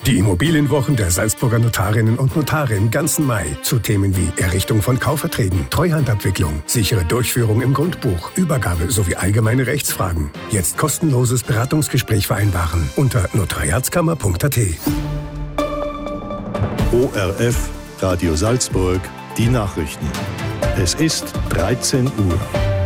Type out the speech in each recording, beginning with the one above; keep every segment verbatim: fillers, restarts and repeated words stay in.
Die Immobilienwochen der Salzburger Notarinnen und Notare im ganzen Mai zu Themen wie Errichtung von Kaufverträgen, Treuhandabwicklung, sichere Durchführung im Grundbuch, Übergabe sowie allgemeine Rechtsfragen. Jetzt kostenloses Beratungsgespräch vereinbaren unter notariatskammer punkt a t. O R F, Radio Salzburg, die Nachrichten. Es ist dreizehn Uhr.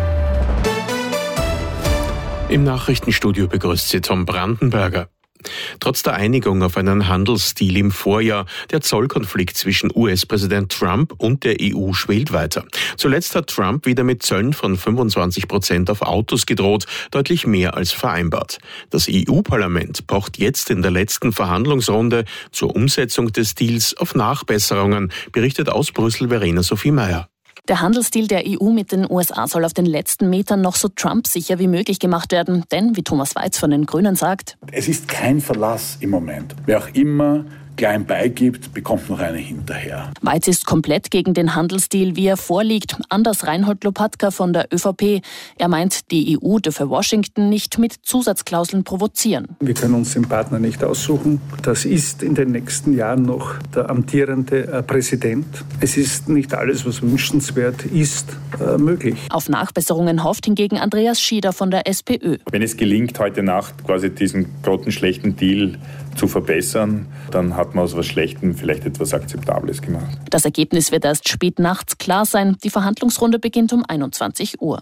Im Nachrichtenstudio begrüßt Sie Tom Brandenberger. Trotz der Einigung auf einen Handelsdeal im Vorjahr, der Zollkonflikt zwischen U S-Präsident Trump und der E U schwelt weiter. Zuletzt hat Trump wieder mit Zöllen von fünfundzwanzig Prozent auf Autos gedroht, deutlich mehr als vereinbart. Das E U-Parlament pocht jetzt in der letzten Verhandlungsrunde zur Umsetzung des Deals auf Nachbesserungen, berichtet aus Brüssel Verena Sophie Meyer. Der Handelsdeal der E U mit den U S A soll auf den letzten Metern noch so Trump-sicher wie möglich gemacht werden. Denn, wie Thomas Weiz von den Grünen sagt, es ist kein Verlass im Moment. Wer auch immer klein beigibt, bekommt noch eine hinterher. Weiz ist komplett gegen den Handelsdeal, wie er vorliegt. Anders Reinhold Lopatka von der Ö V P. Er meint, die E U dürfe Washington nicht mit Zusatzklauseln provozieren. Wir können uns den Partner nicht aussuchen. Das ist in den nächsten Jahren noch der amtierende Präsident. Es ist nicht alles, was wünschenswert ist, möglich. Auf Nachbesserungen hofft hingegen Andreas Schieder von der S P Ö. Wenn es gelingt, heute Nacht quasi diesen grottenschlechten Deal zu verbessern, dann hat man aus was Schlechtem vielleicht etwas Akzeptables gemacht. Das Ergebnis wird erst spät nachts klar sein. Die Verhandlungsrunde beginnt um einundzwanzig Uhr.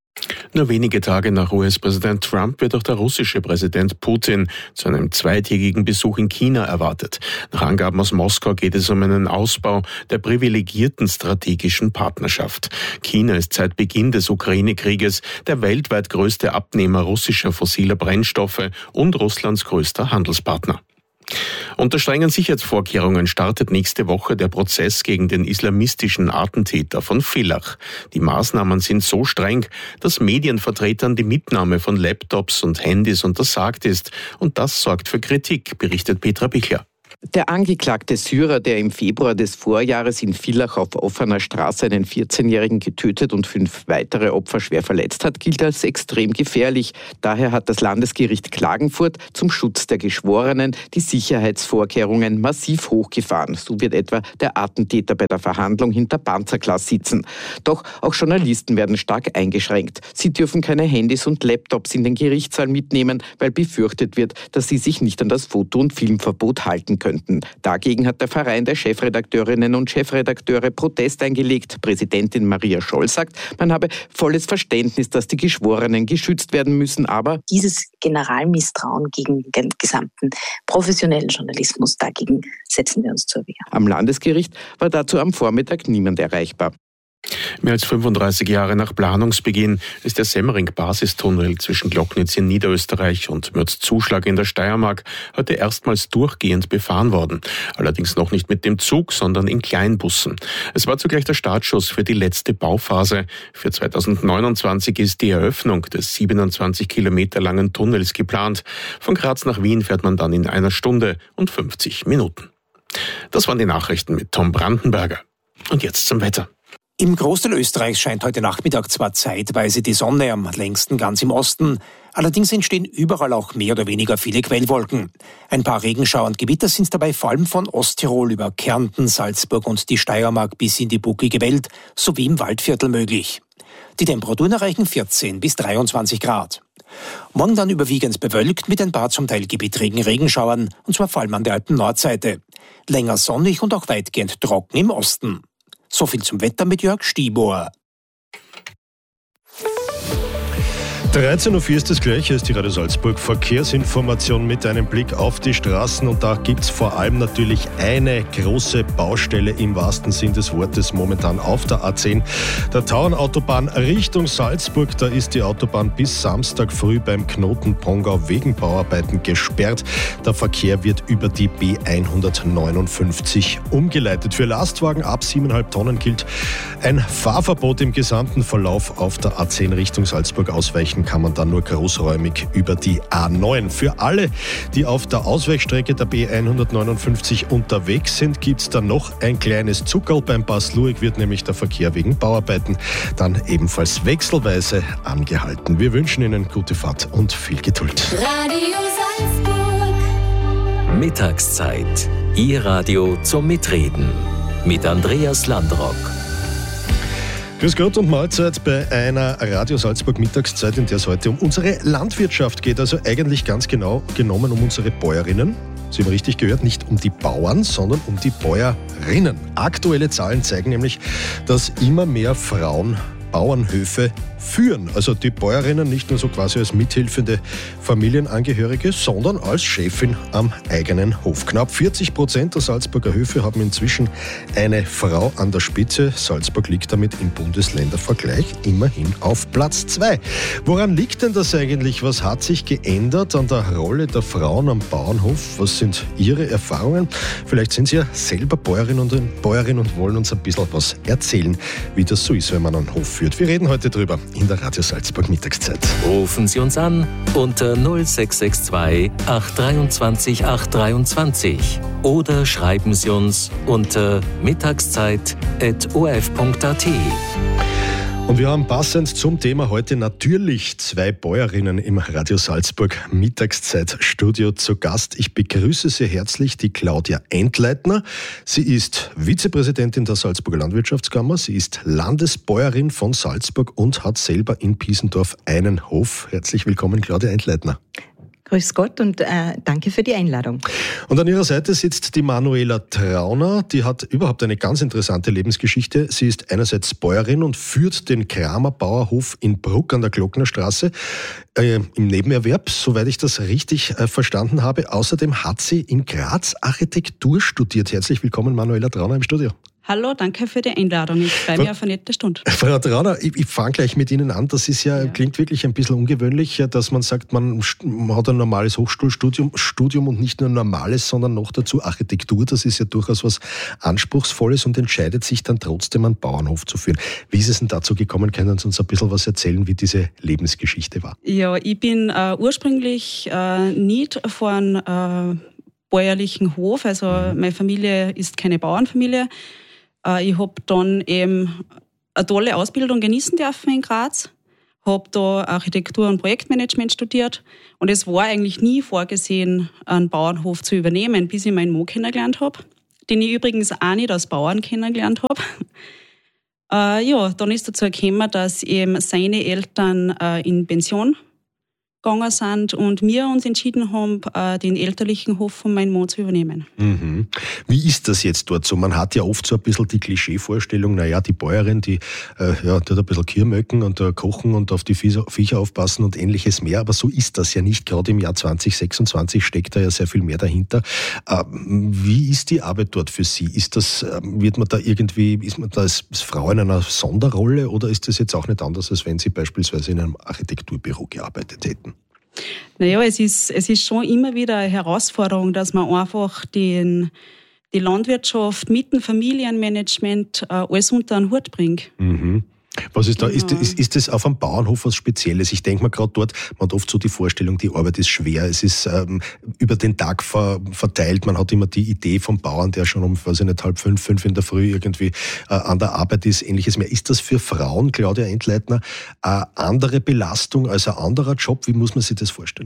Nur wenige Tage nach U S-Präsident Trump wird auch der russische Präsident Putin zu einem zweitägigen Besuch in China erwartet. Nach Angaben aus Moskau geht es um einen Ausbau der privilegierten strategischen Partnerschaft. China ist seit Beginn des Ukraine-Krieges der weltweit größte Abnehmer russischer fossiler Brennstoffe und Russlands größter Handelspartner. Unter strengen Sicherheitsvorkehrungen startet nächste Woche der Prozess gegen den islamistischen Attentäter von Villach. Die Maßnahmen sind so streng, dass Medienvertretern die Mitnahme von Laptops und Handys untersagt ist. Und das sorgt für Kritik, berichtet Petra Bichler. Der angeklagte Syrer, der im Februar des Vorjahres in Villach auf offener Straße einen vierzehnjährigen getötet und fünf weitere Opfer schwer verletzt hat, gilt als extrem gefährlich. Daher hat das Landesgericht Klagenfurt zum Schutz der Geschworenen die Sicherheitsvorkehrungen massiv hochgefahren. So wird etwa der Attentäter bei der Verhandlung hinter Panzerglas sitzen. Doch auch Journalisten werden stark eingeschränkt. Sie dürfen keine Handys und Laptops in den Gerichtssaal mitnehmen, weil befürchtet wird, dass sie sich nicht an das Foto- und Filmverbot halten können. Dagegen hat der Verein der Chefredakteurinnen und Chefredakteure Protest eingelegt. Präsidentin Maria Scholl sagt, man habe volles Verständnis, dass die Geschworenen geschützt werden müssen, aber dieses Generalmisstrauen gegen den gesamten professionellen Journalismus, dagegen setzen wir uns zur Wehr. Am Landesgericht war dazu am Vormittag niemand erreichbar. Mehr als fünfunddreißig Jahre nach Planungsbeginn ist der Semmering-Basistunnel zwischen Glocknitz in Niederösterreich und Mürzzuschlag in der Steiermark heute erstmals durchgehend befahren worden. Allerdings noch nicht mit dem Zug, sondern in Kleinbussen. Es war zugleich der Startschuss für die letzte Bauphase. Für zweitausendneunundzwanzig ist die Eröffnung des siebenundzwanzig Kilometer langen Tunnels geplant. Von Graz nach Wien fährt man dann in einer Stunde und fünfzig Minuten. Das waren die Nachrichten mit Tom Brandenberger. Und jetzt zum Wetter. Im Großteil Österreichs scheint heute Nachmittag zwar zeitweise die Sonne, am längsten ganz im Osten. Allerdings entstehen überall auch mehr oder weniger viele Quellwolken. Ein paar Regenschauer und Gewitter sind dabei vor allem von Osttirol über Kärnten, Salzburg und die Steiermark bis in die bucklige Welt sowie im Waldviertel möglich. Die Temperaturen erreichen vierzehn bis dreiundzwanzig Grad. Morgen dann überwiegend bewölkt mit ein paar zum Teil gebittrigen Regenschauern, und zwar vor allem an der Alpen-Nordseite. Länger sonnig und auch weitgehend trocken im Osten. So viel zum Wetter mit Jörg Stiebohr. dreizehn Uhr vier ist das Gleiche, ist die Radio Salzburg Verkehrsinformation mit einem Blick auf die Straßen, und da gibt es vor allem natürlich eine große Baustelle im wahrsten Sinn des Wortes momentan auf der A zehn, der Tauernautobahn Richtung Salzburg. Da ist die Autobahn bis Samstag früh beim Knoten Pongau wegen Bauarbeiten gesperrt. Der Verkehr wird über die B hundertneunundfünfzig umgeleitet. Für Lastwagen ab sieben Komma fünf Tonnen gilt ein Fahrverbot im gesamten Verlauf auf der A zehn Richtung Salzburg. Ausweichen kann man dann nur großräumig über die A neun. Für alle, die auf der Ausweichstrecke der B hundertneunundfünfzig unterwegs sind, gibt es dann noch ein kleines Zuckerl. Beim Pass Lueg wird nämlich der Verkehr wegen Bauarbeiten dann ebenfalls wechselweise angehalten. Wir wünschen Ihnen gute Fahrt und viel Geduld. Radio Salzburg. Mittagszeit. Ihr Radio zum Mitreden. Mit Andreas Landrock. Grüß Gott und Mahlzeit bei einer Radio Salzburg Mittagszeit, in der es heute um unsere Landwirtschaft geht. Also eigentlich ganz genau genommen um unsere Bäuerinnen. Sie haben richtig gehört, nicht um die Bauern, sondern um die Bäuerinnen. Aktuelle Zahlen zeigen nämlich, dass immer mehr Frauen Bauernhöfe führen. Also die Bäuerinnen nicht nur so quasi als mithilfende Familienangehörige, sondern als Chefin am eigenen Hof. Knapp vierzig Prozent der Salzburger Höfe haben inzwischen eine Frau an der Spitze. Salzburg liegt damit im Bundesländervergleich immerhin auf Platz zwei. Woran liegt denn das eigentlich? Was hat sich geändert an der Rolle der Frauen am Bauernhof? Was sind Ihre Erfahrungen? Vielleicht sind Sie ja selber Bäuerin und, Bäuerin und wollen uns ein bisschen was erzählen, wie das so ist, wenn man einen Hof führt. Wir reden heute drüber in der Radio Salzburg Mittagszeit. Rufen Sie uns an unter null sechs sechs zwei acht zwei acht drei zwei oder schreiben Sie uns unter mittagszeit at o r f punkt a t. Und wir haben passend zum Thema heute natürlich zwei Bäuerinnen im Radio Salzburg Mittagszeitstudio zu Gast. Ich begrüße Sie herzlich, die Claudia Entleitner. Sie ist Vizepräsidentin der Salzburger Landwirtschaftskammer. Sie ist Landesbäuerin von Salzburg und hat selber in Piesendorf einen Hof. Herzlich willkommen, Claudia Entleitner. Grüß Gott und äh, danke für die Einladung. Und an ihrer Seite sitzt die Manuela Trauner. Die hat überhaupt eine ganz interessante Lebensgeschichte. Sie ist einerseits Bäuerin und führt den Kramer Bauerhof in Bruck an der Glocknerstraße äh, im Nebenerwerb, soweit ich das richtig äh, verstanden habe. Außerdem hat sie in Graz Architektur studiert. Herzlich willkommen, Manuela Trauner im Studio. Hallo, danke für die Einladung. Ich freue mich auf eine nette Stunde. Frau Trauner, ich, ich fange gleich mit Ihnen an. Das ist ja, ja, klingt wirklich ein bisschen ungewöhnlich, dass man sagt, man hat ein normales Hochschulstudium Studium und nicht nur ein normales, sondern noch dazu Architektur. Das ist ja durchaus was Anspruchsvolles und entscheidet sich dann trotzdem, einen Bauernhof zu führen. Wie ist es denn dazu gekommen? Können Sie uns ein bisschen was erzählen, wie diese Lebensgeschichte war? Ja, ich bin äh, ursprünglich äh, nicht von äh, bäuerlichen Hof. Also mhm. meine Familie ist keine Bauernfamilie. Ich habe dann eben eine tolle Ausbildung genießen dürfen in Graz, habe da Architektur und Projektmanagement studiert und es war eigentlich nie vorgesehen, einen Bauernhof zu übernehmen, bis ich meinen Mann kennengelernt habe, den ich übrigens auch nicht als Bauern kennengelernt habe. Äh, ja, dann ist dazu gekommen, dass eben seine Eltern äh, in Pension gegangen sind und wir uns entschieden haben, den elterlichen Hof von meinem Mann zu übernehmen. Mhm. Wie ist das jetzt dort so? Man hat ja oft so ein bisschen die Klischeevorstellung, naja, die Bäuerin, die äh, ja, tut ein bisschen Kirmöcken und äh, kochen und auf die Viecher aufpassen und ähnliches mehr, aber so ist das ja nicht. Gerade im Jahr zwanzig sechsundzwanzig steckt da ja sehr viel mehr dahinter. Äh, wie ist die Arbeit dort für Sie? Ist das, äh, wird man da irgendwie, ist man da als Frau in einer Sonderrolle oder ist das jetzt auch nicht anders, als wenn Sie beispielsweise in einem Architekturbüro gearbeitet hätten? Naja, es ist, es ist schon immer wieder eine Herausforderung, dass man einfach den, die Landwirtschaft mit dem Familienmanagement äh, alles unter einen Hut bringt. Mhm. Was ist da? Ja. Ist, ist, ist das auf einem Bauernhof was Spezielles? Ich denke mir gerade dort, man hat oft so die Vorstellung, die Arbeit ist schwer, es ist ähm, über den Tag ver, verteilt, man hat immer die Idee vom Bauern, der schon um, weiß ich nicht, halb fünf, fünf in der Früh irgendwie äh, an der Arbeit ist, ähnliches mehr. Ist das für Frauen, Claudia Entleitner, eine andere Belastung als ein anderer Job? Wie muss man sich das vorstellen?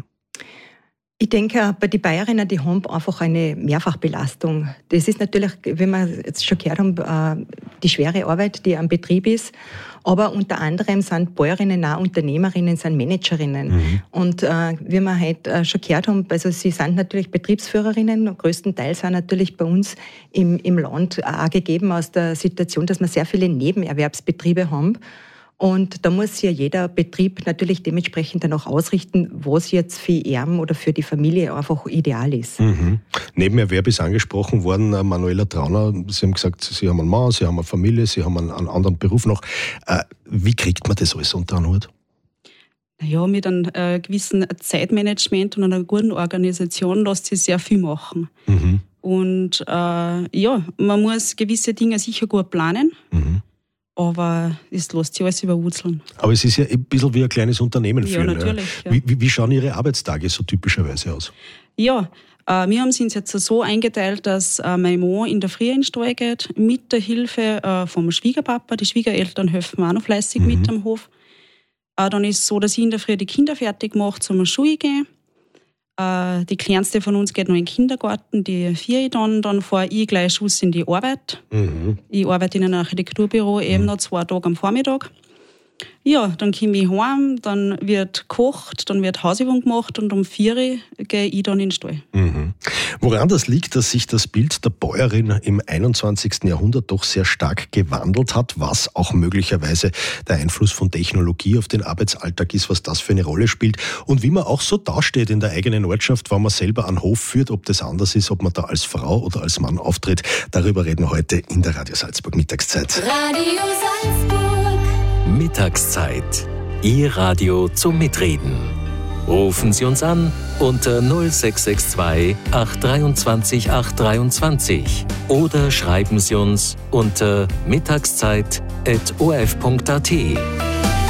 Ich denke, bei den Bäuerinnen, die haben einfach eine Mehrfachbelastung. Das ist natürlich, wie wir jetzt schon gehört haben, die schwere Arbeit, die am Betrieb ist. Aber unter anderem sind Bäuerinnen auch Unternehmerinnen, sind Managerinnen. Mhm. Und äh, wie wir heute schon gehört haben, also sie sind natürlich Betriebsführerinnen. Größtenteils sind natürlich bei uns im, im Land auch gegeben aus der Situation, dass wir sehr viele Nebenerwerbsbetriebe haben. Und da muss ja jeder Betrieb natürlich dementsprechend dann auch ausrichten, was jetzt für ihn oder für die Familie einfach ideal ist. Mhm. Nebenerwerb ist angesprochen worden, Manuela Trauner. Sie haben gesagt, Sie haben einen Mann, Sie haben eine Familie, Sie haben einen, einen anderen Beruf noch. Äh, wie kriegt man das alles unter einen Hut? Naja, mit einem äh, gewissen Zeitmanagement und einer guten Organisation lässt sich sehr viel machen. Mhm. Und äh, ja, man muss gewisse Dinge sicher gut planen. Mhm. Aber es lässt sich alles überwurzeln. Aber es ist ja ein bisschen wie ein kleines Unternehmen führen. Ja, natürlich. Ja. Wie, wie, wie schauen Ihre Arbeitstage so typischerweise aus? Ja, äh, wir haben es uns jetzt so eingeteilt, dass äh, mein Mann in der Früh in den Stall geht, mit der Hilfe äh, vom Schwiegerpapa. Die Schwiegereltern helfen auch noch fleißig mhm. mit am Hof. Äh, dann ist es so, dass ich in der Früh die Kinder fertig mache, zum Schule gehen. Äh, die kleinste von uns geht noch in den Kindergarten, die vier dann, dann fahre ich gleich Schuss in die Arbeit. Mhm. Ich arbeite in einem Architekturbüro, eben mhm. noch zwei Tage am Vormittag. Ja, dann komme ich heim, dann wird gekocht, dann wird Hausübung gemacht und um vier Uhr gehe ich dann in den Stall. Mhm. Woran das liegt, dass sich das Bild der Bäuerin im einundzwanzigsten Jahrhundert doch sehr stark gewandelt hat, was auch möglicherweise der Einfluss von Technologie auf den Arbeitsalltag ist, was das für eine Rolle spielt und wie man auch so dasteht in der eigenen Ortschaft, wenn man selber einen Hof führt, ob das anders ist, ob man da als Frau oder als Mann auftritt. Darüber reden wir heute in der Radio Salzburg Mittagszeit. Radio Salzburg Mittagszeit. Ihr Radio zum Mitreden. Rufen Sie uns an unter null sechs sechs zwei acht zwei acht acht zwei oder schreiben Sie uns unter mittagszeit at o r f punkt a t.